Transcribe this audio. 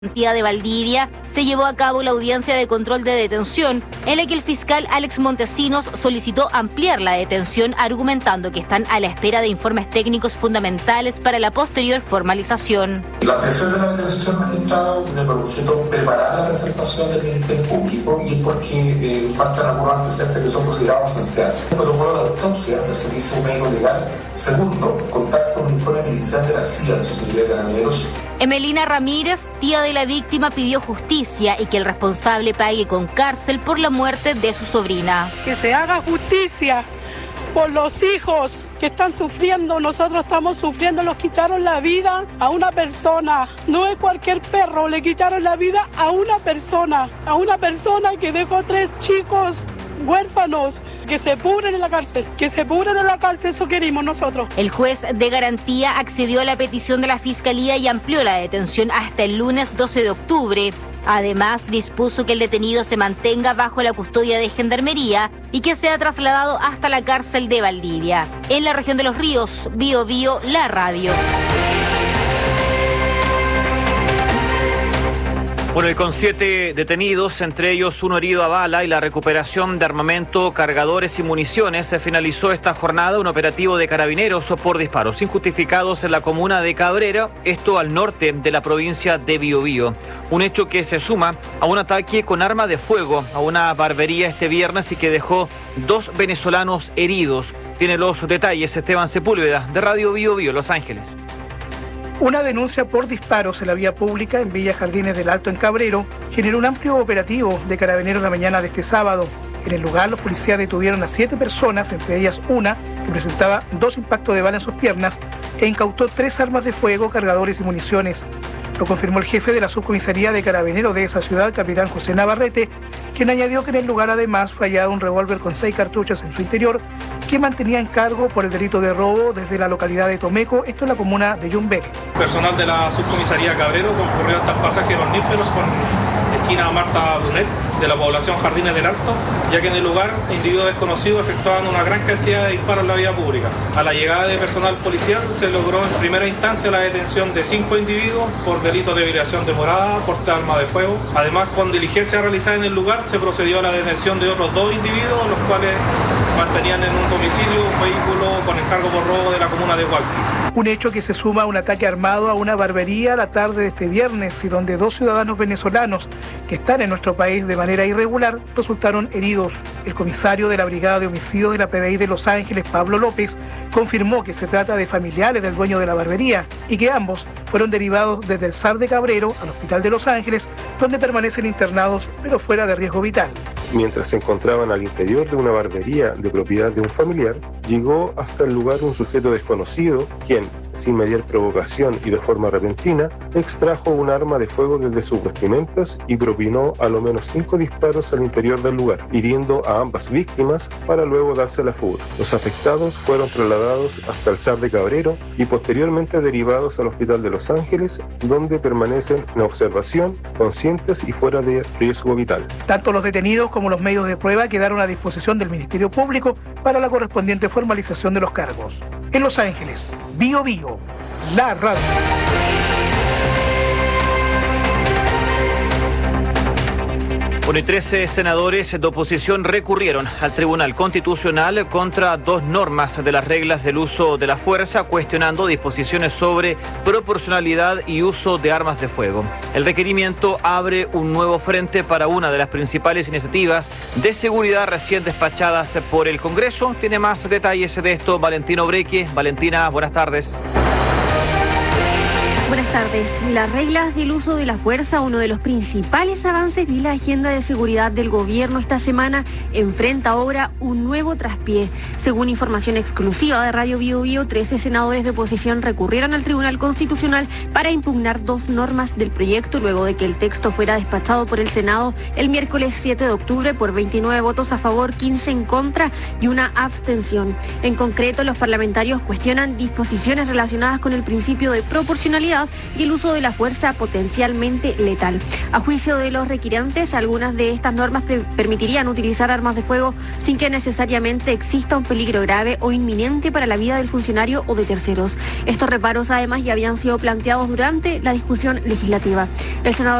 De Valdivia se llevó a cabo la audiencia de control de detención en la que el fiscal Alex Montesinos solicitó ampliar la detención argumentando que están a la espera de informes técnicos fundamentales para la posterior formalización. La presión de la detención magistrada tiene por objeto preparar la presentación del Ministerio Público y porque faltan algunos antecedentes que son considerados esenciales. El protocolo de autopsia del Servicio Médico Legal. Segundo, contar con un informe inicial de la CIA, de su Secretaría de Carabineros. Emelina Ramírez, tía de la víctima, pidió justicia y que el responsable pague con cárcel por la muerte de su sobrina. Que se haga justicia por los hijos que están sufriendo. Nosotros estamos sufriendo, nos quitaron la vida a una persona. No es cualquier perro, le quitaron la vida a una persona que dejó 3 chicos huérfanos, que se pudren en la cárcel, eso queremos nosotros. El juez de garantía accedió a la petición de la Fiscalía y amplió la detención hasta el lunes 12 de octubre. Además, dispuso que el detenido se mantenga bajo la custodia de Gendarmería y que sea trasladado hasta la cárcel de Valdivia. En la región de Los Ríos, Bío Bío, la radio. Bueno, y con 7 detenidos, entre ellos 1 herido a bala y la recuperación de armamento, cargadores y municiones, se finalizó esta jornada un operativo de carabineros por disparos injustificados en la comuna de Cabrera, esto al norte de la provincia de Biobío. Un hecho que se suma a un ataque con arma de fuego a una barbería este viernes y que dejó 2 venezolanos heridos. Tiene los detalles Esteban Sepúlveda, de Radio Biobío, Los Ángeles. Una denuncia por disparos en la vía pública en Villa Jardines del Alto en Cabrero generó un amplio operativo de carabineros la mañana de este sábado. En el lugar, los policías detuvieron a 7 personas, entre ellas una que presentaba 2 impactos de bala en sus piernas e incautó 3 armas de fuego, cargadores y municiones. Lo confirmó el jefe de la subcomisaría de carabineros de esa ciudad, capitán José Navarrete, quien añadió que en el lugar además fue hallado un revólver con 6 cartuchos en su interior que mantenía en cargo por el delito de robo desde la localidad de Tomeco, esto en la comuna de Yumbel. Personal de la subcomisaría Cabrero concurrió hasta el pasaje Níperos con esquina Marta Brunet de la población Jardines del Alto, ya que en el lugar individuos desconocidos efectuaban una gran cantidad de disparos en la vía pública. A la llegada de personal policial se logró en primera instancia la detención de 5 individuos por delitos de violación de morada, porte de arma de fuego. Además, con diligencia realizada en el lugar se procedió a la detención de otros 2 individuos, los cuales mantenían en un domicilio un vehículo con encargo por robo de la comuna de Hualqui. Un hecho que se suma a un ataque armado a una barbería la tarde de este viernes y donde 2 ciudadanos venezolanos que están en nuestro país de manera irregular resultaron heridos. El comisario de la Brigada de Homicidios de la PDI de Los Ángeles, Pablo López, confirmó que se trata de familiares del dueño de la barbería y que ambos fueron derivados desde el SAR de Cabrero al Hospital de Los Ángeles, donde permanecen internados pero fuera de riesgo vital. Mientras se encontraban al interior de una barbería de propiedad de un familiar, llegó hasta el lugar un sujeto desconocido, quien, sin mediar provocación y de forma repentina, extrajo un arma de fuego desde sus vestimentas y propinó a lo menos 5 disparos al interior del lugar, hiriendo a ambas víctimas para luego darse la fuga. Los afectados fueron trasladados hasta el SAR de Cabrero y posteriormente derivados al Hospital de Los Ángeles, donde permanecen en observación, conscientes y fuera de riesgo vital. Tanto los detenidos como los medios de prueba quedaron a disposición del Ministerio Público para la correspondiente formalización de los cargos. En Los Ángeles, Bío Bío, la radio. Bueno, y 13 senadores de oposición recurrieron al Tribunal Constitucional contra 2 normas de las reglas del uso de la fuerza, cuestionando disposiciones sobre proporcionalidad y uso de armas de fuego. El requerimiento abre un nuevo frente para una de las principales iniciativas de seguridad recién despachadas por el Congreso. Tiene más detalles de esto Valentina Obreque. Valentina, buenas tardes. Buenas tardes. Las reglas del uso de la fuerza, uno de los principales avances de la agenda de seguridad del gobierno esta semana, enfrenta ahora un nuevo traspié. Según información exclusiva de Radio Biobío, 13 senadores de oposición recurrieron al Tribunal Constitucional para impugnar 2 normas del proyecto luego de que el texto fuera despachado por el Senado el miércoles 7 de octubre por 29 votos a favor, 15 en contra y una abstención. En concreto, los parlamentarios cuestionan disposiciones relacionadas con el principio de proporcionalidad seguridad y el uso de la fuerza potencialmente letal. A juicio de los requirientes, algunas de estas normas permitirían utilizar armas de fuego sin que necesariamente exista un peligro grave o inminente para la vida del funcionario o de terceros. Estos reparos además ya habían sido planteados durante la discusión legislativa. El senador